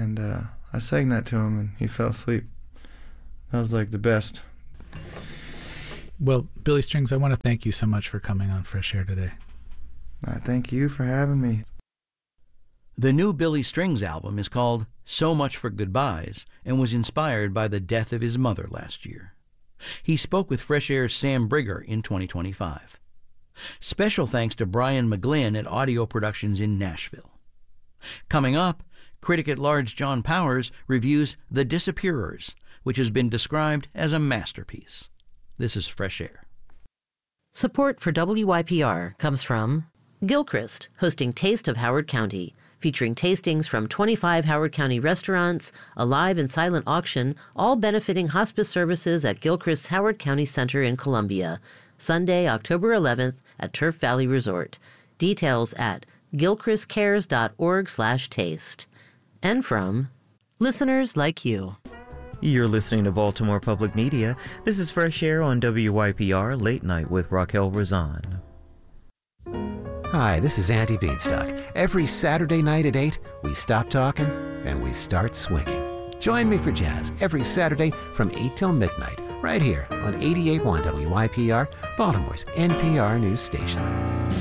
And I sang that to him, and he fell asleep. That was like the best. Well, Billy Strings, I want to thank you so much for coming on Fresh Air today. I thank you for having me. The new Billy Strings album is called So Much for Goodbyes and was inspired by the death of his mother last year. He spoke with Fresh Air's Sam Brigger in 2025. Special thanks to Brian McGlynn at Audio Productions in Nashville. Coming up, critic at large John Powers reviews The Disappearers, which has been described as a masterpiece. This is Fresh Air. Support for WYPR comes from Gilchrist, hosting Taste of Howard County, featuring tastings from 25 Howard County restaurants, a live and silent auction, all benefiting hospice services at Gilchrist's Howard County Center in Columbia. Sunday, October 11th at Turf Valley Resort. Details at gilchristcares.org/taste. And from listeners like you. You're listening to Baltimore Public Media. This is Fresh Air on WYPR Late Night with Raquel Razan. Hi, this is Andy Beanstalk. Every Saturday night at 8, we stop talking and we start swinging. Join me for jazz every Saturday from 8 till midnight, right here on 88.1 WYPR, Baltimore's NPR news station.